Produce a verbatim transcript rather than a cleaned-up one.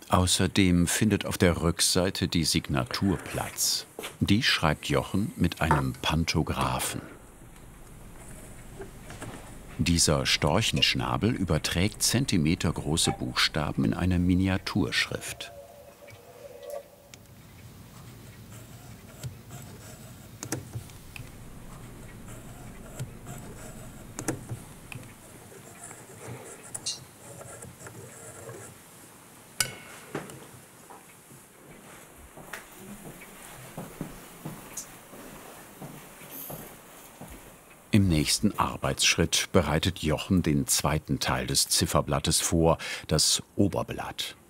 Außerdem findet auf der Rückseite die Signatur Platz. Die schreibt Jochen mit einem Pantographen. Dieser Storchenschnabel überträgt zentimetergroße Buchstaben in eine Miniaturschrift. Im nächsten Arbeitsschritt bereitet Jochen den zweiten Teil des Zifferblattes vor, das Oberblatt.